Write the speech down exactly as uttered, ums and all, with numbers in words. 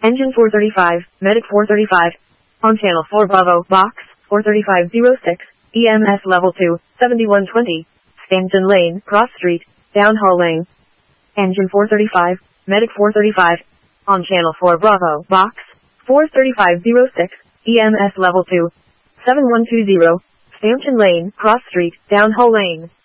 Engine four thirty-five, Medic four thirty-five. On channel four Bravo, box, four thirty-five oh six, E M S level two, seventy-one twenty. Stanton Lane, Cross Street, Downhall Lane. Engine four thirty-five, Medic four thirty-five. On channel four Bravo, box, four thirty-five oh six, E M S level two, seven one two zero. Stanton Lane, Cross Street, Downhall Lane.